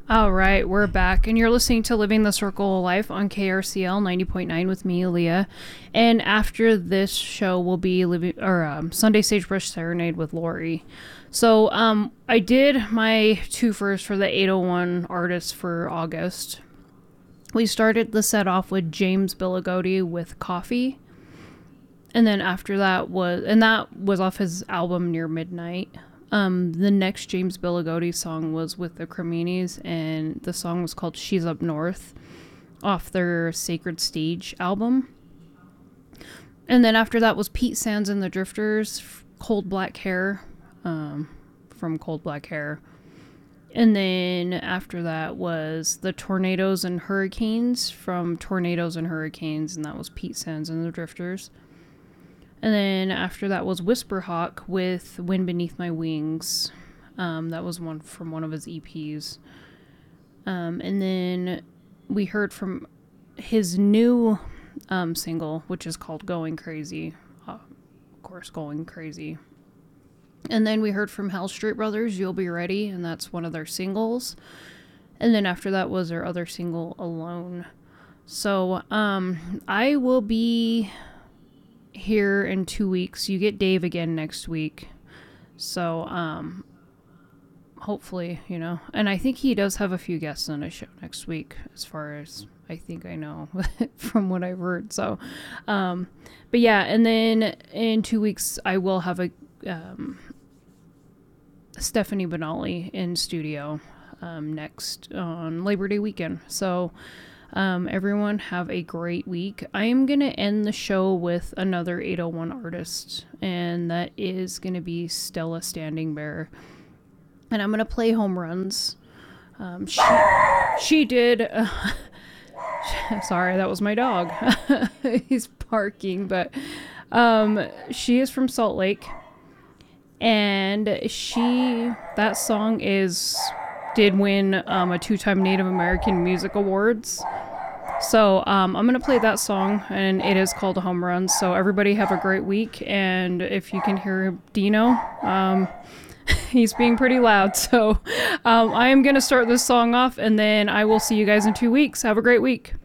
All right, we're back, and you're listening to Living the Circle of Life on KRCL 90.9 with me, Leah. And after this show, will be Sunday Sagebrush Serenade with Lori. So, I did my two first for the 801 artists for August. We started the set off with James Billigotti with Coffee. And then after that was off his album Near Midnight. The next James Billigotti song was with the Creminis, and the song was called She's Up North off their Sacred Stage album. And then after that was Pete Sands and the Drifters, Cold Black Hair, from Cold Black Hair. And then after that was the Tornadoes and Hurricanes from Tornadoes and Hurricanes, and that was Pete Sands and the Drifters. And then after that was Whisperhawk with Wind Beneath My Wings. That was one from one of his EPs. And then we heard from his new single, which is called Going Crazy. Of course, Going Crazy. And then we heard from Hell Street Brothers, You'll Be Ready, and that's one of their singles. And then after that was their other single, Alone. So I will be here in 2 weeks. You get Dave again next week. So hopefully, and I think he does have a few guests on his show next week, as far as I think I know from what I've heard. So but yeah, and then in 2 weeks I will have a Stephanie Benali in studio next on Labor Day weekend. So everyone have a great week. I am going to end the show with another 801 artist, and that is going to be Stella Standing Bear. And I'm going to play Home Runs. She did... sorry, that was my dog. He's barking, but she is from Salt Lake. And that song did win a 2-time Native American Music Awards. So I'm going to play that song, and it is called Home Run. So everybody have a great week. And if you can hear Dino, he's being pretty loud. So I am going to start this song off, and then I will see you guys in 2 weeks. Have a great week.